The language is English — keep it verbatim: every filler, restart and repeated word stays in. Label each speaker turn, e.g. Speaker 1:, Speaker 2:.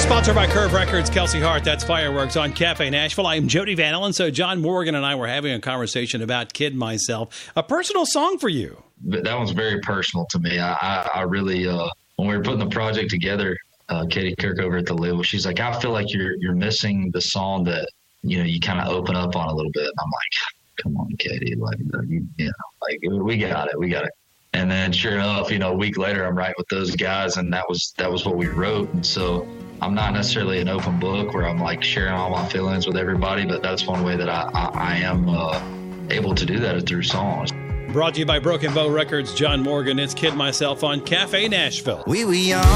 Speaker 1: Sponsored by Curve Records, Kelsey Hart. That's Fireworks on Cafe Nashville. I'm Jody Van Allen. So John Morgan and I were having a conversation about Kid Myself, a personal song for you.
Speaker 2: That one's very personal to me. I, I, I really, uh, when we were putting the project together, uh, Katie Kirk over at the label, she's like, I feel like you're you're missing the song that, you know, you kind of open up on a little bit. And I'm like, come on, Katie, like, you, you know, like we got it, we got it. And then sure enough, you know, a week later, I'm writing with those guys, and that was that was what we wrote. And so I'm not necessarily an open book where I'm like sharing all my feelings with everybody, but that's one way that I, I, I am uh, able to do that is through songs.
Speaker 1: Brought to you by Broken Bow Records, John Morgan. It's Kid Myself on Cafe Nashville.
Speaker 3: We were young.